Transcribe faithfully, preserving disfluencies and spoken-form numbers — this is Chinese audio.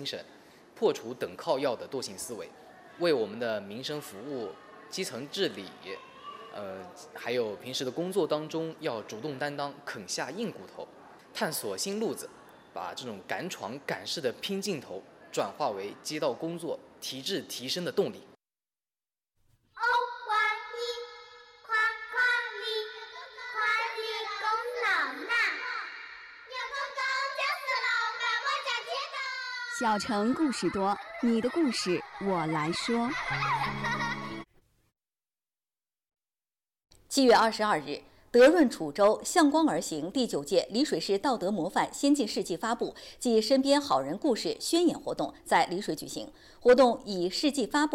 审，破除等靠要的惰性思维，为我们的民生服务、基层治理，呃，还有平时的工作当中要主动担当，啃下硬骨头，探索新路子，把这种赶闯赶市的拼劲头转化为街道工作提质提升的动力。 小城故事多，你的故事我来说。 七月二十二日，德润楚州向光而行第九届丽水市道德模范先进事迹发布暨身边好人故事宣演活动在丽水举行。活动以事迹发布